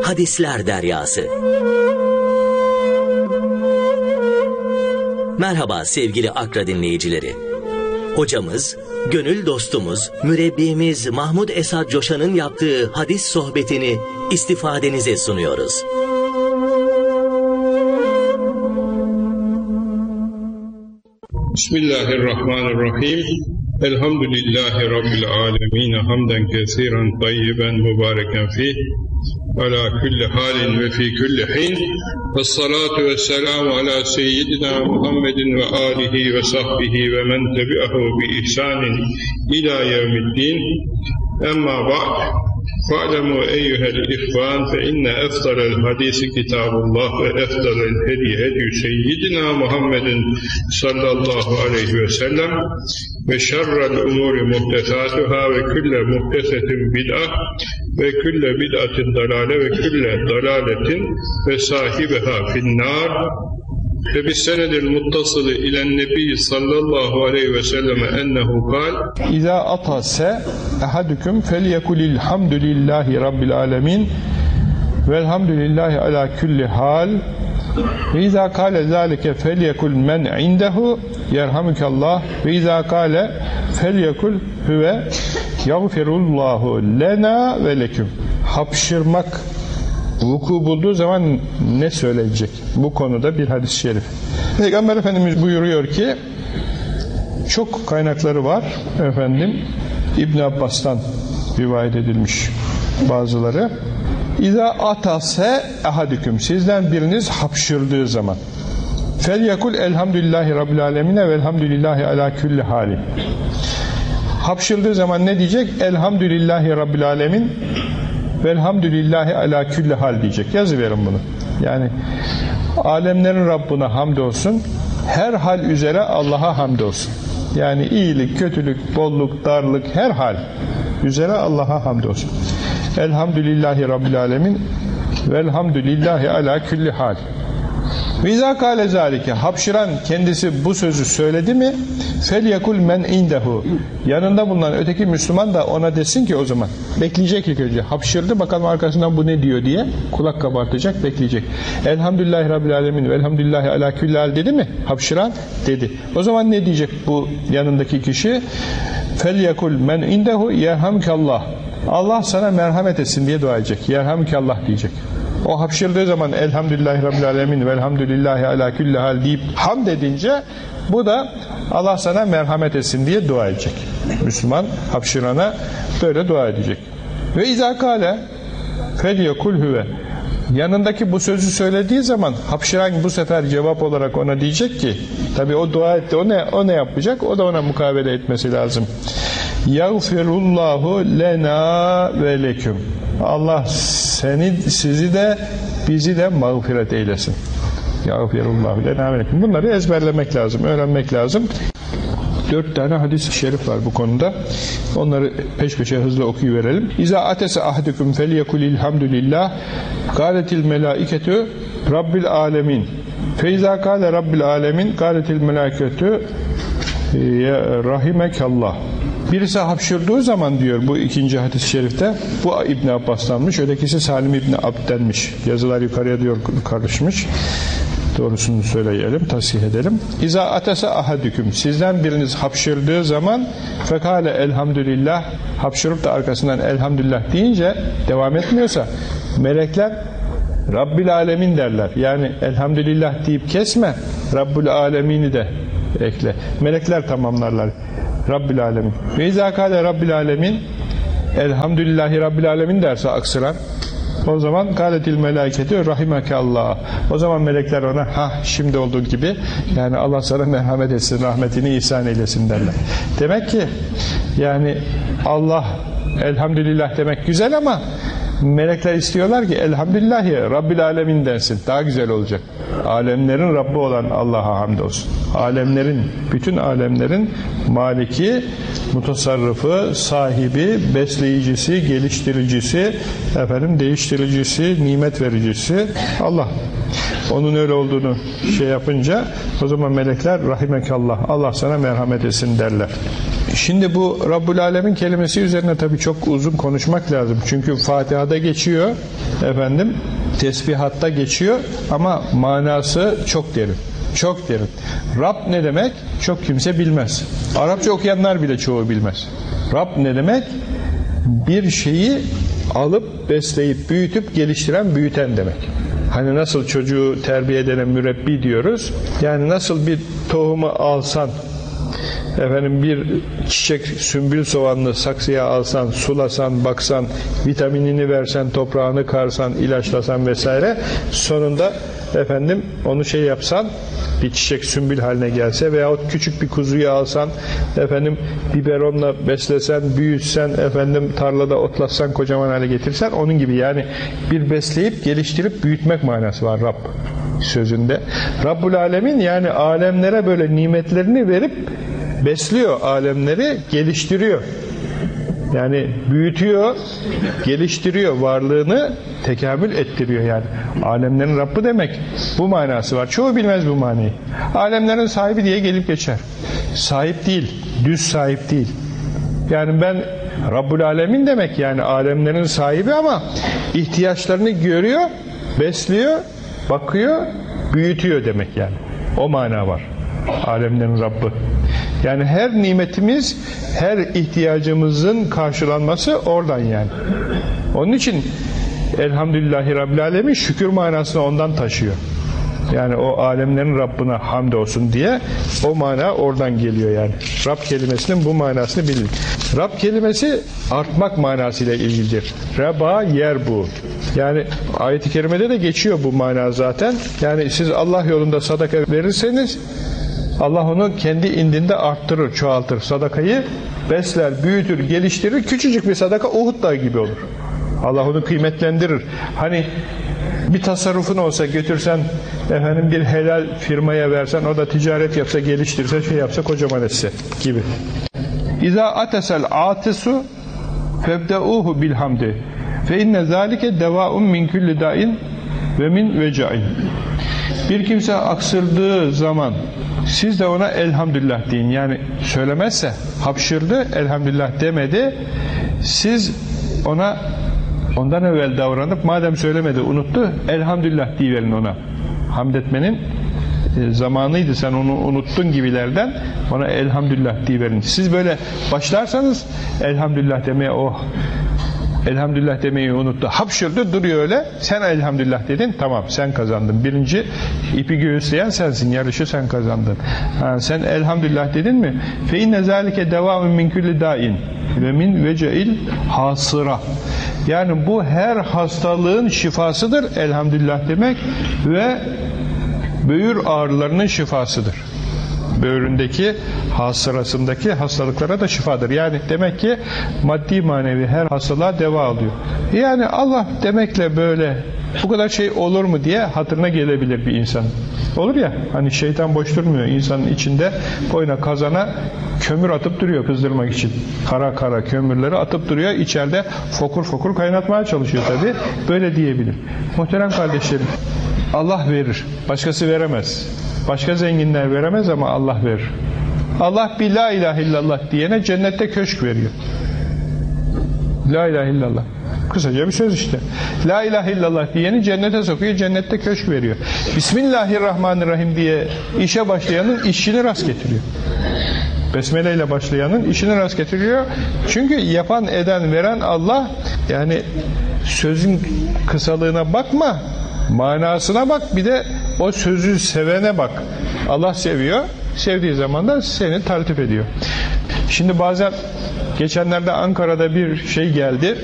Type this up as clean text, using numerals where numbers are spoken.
Hadisler Deryası. Merhaba sevgili Akra dinleyicileri. Hocamız, gönül dostumuz, mürebbimiz Mahmud Esad Coşan'ın yaptığı hadis sohbetini istifadenize sunuyoruz. Bismillahirrahmanirrahim. Elhamdülillahi Rabbil alemin. Hamden kesiren tayyiben mübareken fih. Ala kulli halin ve fi kulli hin. Vessalatu vesselamu ala seyyidina Muhammedin ve alihi ve sahbihi ve men tebi'ahu bi ihsanin ila yevmiddin. Emma ba'd. Fa'lemu eyyuhel ihvan fe inne eftalel hadisi kitabullah ve eftalel hedi seyyidina Muhammedin sallallahu aleyhi ve sellem ve şerrel umuri muhtesatuhâ ve külle muhtesetin bid'ah ve külle bid'atin dalale ve külle dalaletin ve sahibiha finnâr ve bis senedil muttasılı ilen nebi sallallahu aleyhi ve selleme ennehu kal İzâ atase ehadüküm felyekulil hamdülillahi rabbil alemin velhamdülillahi ala külli hal ve izâ kâle zâlike felyekul men indehu yerhamükallah ve izâ kâle felyekul huve yagfirullahu lena ve leküm. Hapşırmak vuku bulduğu zaman ne söyleyecek? Bu konuda bir hadis-i şerif. Peygamber Efendimiz buyuruyor ki, çok kaynakları var efendim. İbn Abbas'tan rivayet edilmiş bazıları. İza atase ehadüküm, sizden biriniz hapşırdığı zaman felyekul elhamdülillahi rabbil alemine velhamdülillahi ala külli hali. Hapşırdığı zaman ne diyecek? Elhamdülillahi rabbil alemin velhamdülillahi ala külli hal diyecek. Yazıverin bunu. Yani alemlerin Rabbına hamdolsun, her hal üzere Allah'a hamdolsun. Yani iyilik, kötülük, bolluk, darlık, her hal üzere Allah'a hamdolsun. Elhamdülillahi rabbil alemin velhamdülillahi ala külli hal. Ve izâ kâle zâlike, hapşıran kendisi bu sözü söyledi mi felyekul men indehu, yanında bulunan öteki Müslüman da ona desin ki o zaman bekleyecek ilk önce, hapşırdı bakalım arkasından bu ne diyor diye kulak kabartacak, bekleyecek. Elhamdülillahi rabbil alemin velhamdülillahi ala külli hal dedi mi? Hapşıran dedi. O zaman ne diyecek bu yanındaki kişi? Felyekul men indehu yerhamkallah, Allah sana merhamet etsin diye dua edecek. Yerhamkallah diyecek. O hapşırdığı zaman elhamdülillahi rabbil alemin velhamdülillahi ala külli hal deyip hamd edince bu da Allah sana merhamet etsin diye dua edecek. Müslüman hapşırana böyle dua edecek. Ve izâ kâle felyekul huve, yanındaki bu sözü söylediği zaman hapşıran bu sefer cevap olarak ona diyecek ki, tabi o dua etti, o ne yapacak? O da ona mukabele etmesi lazım. Yagfirullahu lena ve leküm, Allah sizi de bizi de mağfiret eylesin. Yagfirullahu lena ve leküm. Bunları ezberlemek lazım, öğrenmek lazım. 4 tane hadis-i şerif var bu konuda. Onları peş peşe hızlı okuyuverelim. İza atese ahdukum felyekulil hamdülillah gâletil melâiketü rabbil âlemin feiza kâle rabbil âlemin gâletil melâiketü rahimekallah. Birisi hapşırdığı zaman diyor bu ikinci hadis-i şerifte, bu İbn Abbas'tanmış, ötekisi Salim İbn Abd'denmiş. Yazılar yukarıya diyor karışmış. Doğrusunu söyleyelim, tasih edelim. İza atese ahadüküm, sizden biriniz hapşırdığı zaman fekale elhamdülillah, hapşırıp da arkasından elhamdülillah deyince devam etmiyorsa melekler Rabbil alemin derler. Yani elhamdülillah deyip kesme, Rabbul alemini de ekle. Melekler tamamlarlar. Rabbil alemin. Ve izâ kâle Rabbil alemin elhamdülillahi Rabbil alemin derse aksıran, o zaman kâletil melâiketü rahimekallah. O zaman melekler ona şimdi olduğu gibi, yani Allah sana merhamet etsin, rahmetini ihsan eylesin derler. Demek ki yani Allah elhamdülillah demek güzel ama melekler istiyorlar ki elhamdülillahi Rabbil alemin densin. Daha güzel olacak. Alemlerin Rabbi olan Allah'a hamdolsun. Alemlerin, bütün alemlerin maliki, mutasarrıfı, sahibi, besleyicisi, geliştiricisi, değiştiricisi, nimet vericisi Allah. Onun öyle olduğunu yapınca o zaman melekler rahimekallah, Allah sana merhamet etsin derler. Şimdi bu Rabbul Alemin kelimesi üzerine tabii çok uzun konuşmak lazım. Çünkü Fatiha'da geçiyor, tesbihatta geçiyor ama manası çok derin. Çok derin. Rab ne demek? Çok kimse bilmez. Arapça okuyanlar bile çoğu bilmez. Rab ne demek? Bir şeyi alıp, besleyip, büyütüp, geliştiren, büyüten demek. Hani nasıl çocuğu terbiye eden mürebbi diyoruz. Yani nasıl bir tohumu alsan, bir çiçek sümbül soğanlı saksıya alsan, sulasan, baksan, vitaminini versen, toprağını karsan, ilaçlasan vesaire, sonunda onu yapsan, bir çiçek sümbül haline gelse veyahut küçük bir kuzuyu alsan, biberonla beslesen, büyütsen, tarlada otlatsan, kocaman hale getirsen, onun gibi yani bir besleyip, geliştirip, büyütmek manası var Rab sözünde. Rabbul Alemin yani alemlere böyle nimetlerini verip besliyor, alemleri geliştiriyor. Yani büyütüyor, geliştiriyor, varlığını tekamül ettiriyor yani. Alemlerin Rabbi demek bu manası var. Çoğu bilmez bu manayı. Alemlerin sahibi diye gelip geçer. Sahip değil, düz sahip değil. Yani ben Rabbul Alemin demek yani alemlerin sahibi ama ihtiyaçlarını görüyor, besliyor, bakıyor, büyütüyor demek yani. O mana var. Alemlerin Rabbi. Yani her nimetimiz, her ihtiyacımızın karşılanması oradan yani. Onun için Elhamdülillahi Rabbil Alemin şükür manasını ondan taşıyor. Yani o alemlerin Rabbine hamd olsun diye o mana oradan geliyor yani. Rab kelimesinin bu manasını bilin. Rab kelimesi artmak manasıyla ilgilidir. Reba yer bu. Yani ayet-i kerimede de geçiyor bu mana zaten. Yani siz Allah yolunda sadaka verirseniz Allah onu kendi indinde arttırır, çoğaltır. Sadakayı besler, büyütür, geliştirir. Küçücük bir sadaka Uhud dağı gibi olur. Allah onu kıymetlendirir. Hani bir tasarrufun olsa götürsen bir helal firmaya versen, o da ticaret yapsa, geliştirse, yapsa, kocaman etse gibi. İza atesel atisu febdeuhu bilhamdi fe inne zalike devaun min kulli dain ve min vecain. Bir kimse aksırdığı zaman siz de ona elhamdülillah deyin. Yani söylemezse, hapşırdı, elhamdülillah demedi, siz ona ondan evvel davranıp madem söylemedi, unuttu, elhamdülillah deyiverin ona. Hamd etmenin zamanıydı, sen onu unuttun gibilerden ona elhamdülillah deyiverin. Siz böyle başlarsanız elhamdülillah demeye, elhamdülillah demeyi unuttu, hapşırdı, duruyor öyle, sen elhamdülillah dedin, tamam sen kazandın. Birinci ipi göğüsleyen sensin, yarışı sen kazandın. Sen elhamdülillah dedin mi? Fe inne zalike devamun min kulli dain ve min vece'il hasıra. Yani bu her hastalığın şifasıdır elhamdülillah demek ve böğür ağrılarının şifasıdır. Böğründeki, hasırasındaki hastalıklara da şifadır. Yani demek ki maddi manevi her hastalığa deva alıyor. Yani Allah demekle böyle bu kadar şey olur mu diye hatırına gelebilir bir insan. Olur ya, hani şeytan boş durmuyor. İnsanın içinde boyuna kazana kömür atıp duruyor kızdırmak için. Kara kara kömürleri atıp duruyor. İçeride fokur fokur kaynatmaya çalışıyor tabii. Böyle diyebilir. Muhterem kardeşlerim, Allah verir. Başkası veremez. Başka zenginler veremez ama Allah verir. Allah bir la ilahe illallah diyene cennette köşk veriyor. La ilahe illallah. Kısaca bir söz işte. La ilahe illallah diyeni cennete sokuyor, cennette köşk veriyor. Bismillahirrahmanirrahim diye işe başlayanın işini rast getiriyor. Besmele ile başlayanın işini rast getiriyor. Çünkü yapan, eden, veren Allah. Yani sözün kısalığına bakma, manasına bak, bir de o sözü sevene bak. Allah seviyor, sevdiği zaman da seni taltif ediyor. Şimdi bazen geçenlerde Ankara'da bir şey geldi.